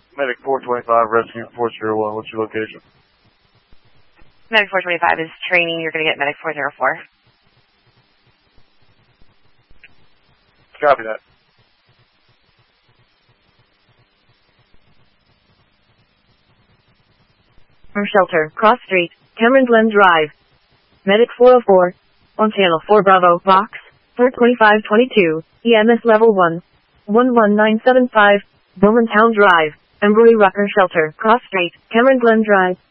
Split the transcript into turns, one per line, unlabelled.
Medic 425, Rescue 401. What's your location?
Medic 425 is training. You're going to get Medic 404.
Copy that.
Our shelter, Cross Street, Cameron Glen Drive. Medic 404, on channel 4 Bravo, box 42522, EMS level 1, 11975, Bowmantown Drive, Embroy Rucker Shelter, Cross Street, Cameron Glen Drive.